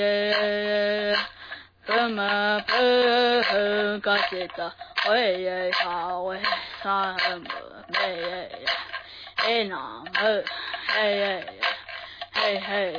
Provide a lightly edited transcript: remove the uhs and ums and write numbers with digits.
什么不个是的，喂耶哈喂啥么没耶，哎那么嘿耶嘿嘿。